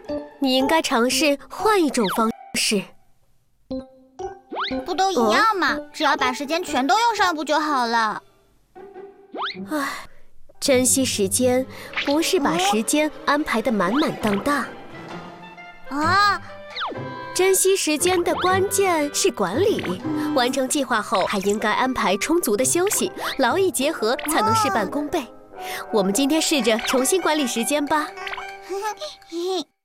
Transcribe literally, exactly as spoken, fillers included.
你应该尝试换一种方式。 不都一样吗？哦、只要把时间全都用上不就好了？ 唉，珍惜时间不是把时间安排得满满当当。 啊！ 珍惜时间的关键是管理，完成计划后还应该安排充足的休息，劳逸结合才能事半功倍。我们今天试着重新管理时间吧。